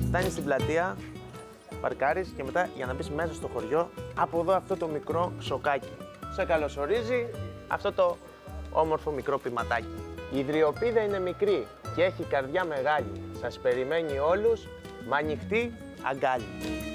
Φτάνεις στην πλατεία, παρκάρεις και μετά για να μπεις μέσα στο χωριό, από εδώ αυτό το μικρό σοκάκι. Σε καλωσορίζει αυτό το όμορφο μικρό πηματάκι. Η Ιδρυοπίδα είναι μικρή και έχει καρδιά μεγάλη. Σας περιμένει όλους με ανοιχτή αγκάλι.